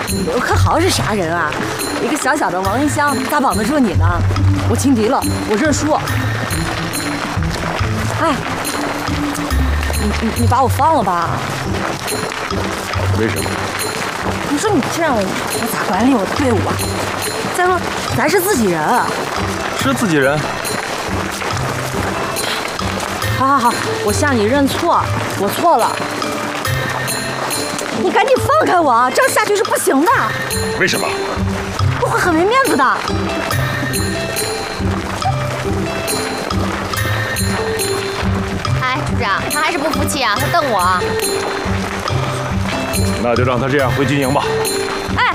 刘克豪是啥人啊？一个小小的王云香，咋绑得住你呢？我轻敌了，我认输。哎，你把我放了吧？ 为什么？ 你说你这样，我咋管理我的队伍啊？再说，咱是自己人。 是自己人。 好，我向你认错，我错了。你赶紧放开我啊！这样下去是不行的。 为什么？ 我会很没面子的。 哎，处长，他还是不服气啊，他瞪我啊。 那就让他这样回军营吧。